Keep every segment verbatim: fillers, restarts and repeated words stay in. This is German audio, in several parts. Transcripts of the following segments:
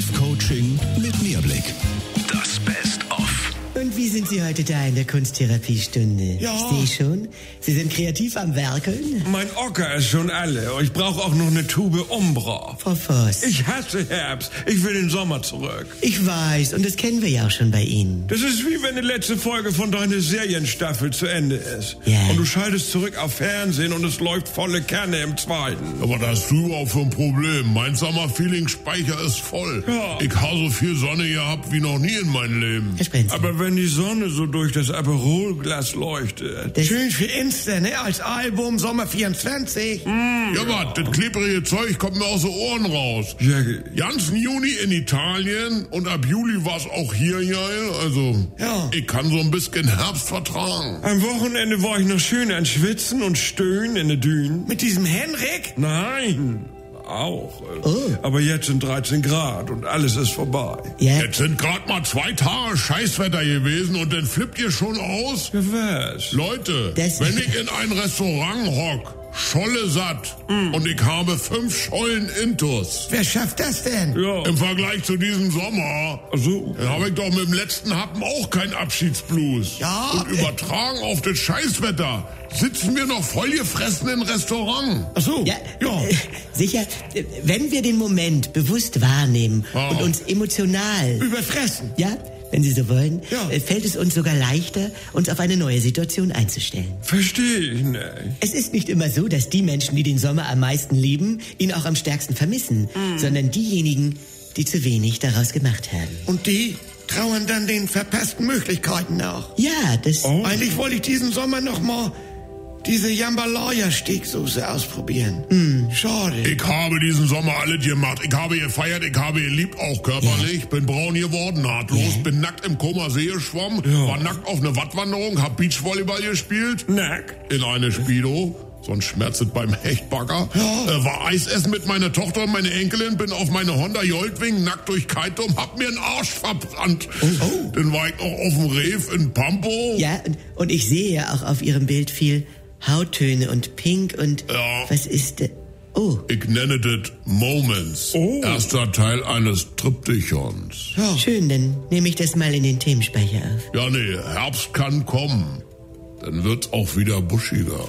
Live-Coaching mit Mehrblick. Das Best-of. Und wie sind Sie heute da in der Kunsttherapiestunde? Ja. Ich sehe schon, Sie sind kreativ am Werkeln. Mein Ocker ist schon alle. Ich brauche auch noch eine Tube Umbra. Frau Voss. Ich hasse Herbst. Ich will den Sommer zurück. Ich weiß, und das kennen wir ja auch schon bei Ihnen. Das ist wie wenn die letzte Folge von deiner Serienstaffel zu Ende ist. Ja. Und du schaltest zurück auf Fernsehen und es läuft volle Kanne im zweiten. Aber das hast du überhaupt für ein Problem. Mein Summer-Feeling-Speicher ist voll. Ja. Ich habe so viel Sonne gehabt wie noch nie in meinem Leben. Herr Sprenzel. Aber wenn die Sonne so durch das Aperolglas leuchtet. Das- Schön für Insta, ne? Als Album Sommer vierundzwanzig. Ja, was? Das klebrige Zeug kommt mir aus den Ohren raus. Ja, Ganzen Juni in Italien und ab Juli war es auch hier geil. Also, Ja. ich kann so ein bisschen Herbst vertragen. am Wochenende war ich noch schön an Schwitzen und Stöhnen in der Dünen. Mit diesem Henrik? Nein, auch. Oh. Aber jetzt sind dreizehn Grad und alles ist vorbei. Ja, Jetzt sind gerade mal zwei Tage Scheißwetter gewesen und dann flippt ihr schon aus? Ja, was? Leute, Das- wenn ich in ein Restaurant hock, Scholle satt und ich habe fünf Schollen Intus. Wer schafft das denn? Ja. Im Vergleich zu diesem Sommer, Also, dann habe ich doch mit dem letzten Happen auch keinen Abschiedsblues. Ja, Und äh. übertragen auf das Scheißwetter sitzen wir noch vollgefressen im Restaurant. Ach so. ja, Ja. äh, sicher, äh, wenn wir den Moment bewusst wahrnehmen Ah. und uns emotional, Überfressen. ja, wenn Sie so wollen, Ja. äh, fällt es uns sogar leichter, uns auf eine neue Situation einzustellen. verstehe ich nicht. Es ist nicht immer so, dass die Menschen, die den Sommer am meisten lieben, ihn auch am stärksten vermissen, sondern diejenigen, die zu wenig daraus gemacht haben. Und die trauern dann den verpassten Möglichkeiten nach. Ja, das... Oh. Eigentlich wollte ich diesen Sommer noch mal diese Jambalaya-Steaksoße ausprobieren. Schade. Ich habe diesen Sommer alles gemacht. Ich habe gefeiert, ich habe geliebt, auch körperlich. Bin braun geworden, nahtlos. Bin nackt im Koma See geschwommen. Ja. War nackt auf eine Wattwanderung, hab Beachvolleyball gespielt. Nack. In eine Speedo. Sonst schmerzt es beim Hechtbagger. Ja. Äh, war Eis essen mit meiner Tochter und meiner Enkelin. Bin auf meine Honda Joldwing nackt durch Keitum. Hab mir einen Arsch verbrannt. Oh. Dann war ich noch auf dem Reef in Pampo. Ja, und, und ich sehe ja auch auf Ihrem Bild viel Hauttöne und Pink und... Ja. Was ist... de- Oh, Ich nenne das Moments. Oh. Erster Teil eines Triptychons. Ja. schön, dann nehme ich das mal in den Themenspeicher auf. Ja, nee, Herbst kann kommen. Dann wird's auch wieder buschiger.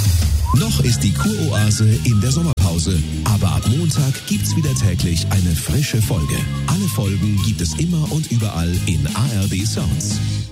Noch ist die Kuroase in der Sommerpause, aber ab Montag gibt's wieder täglich eine frische Folge. Alle Folgen gibt es immer und überall in A R D Sounds.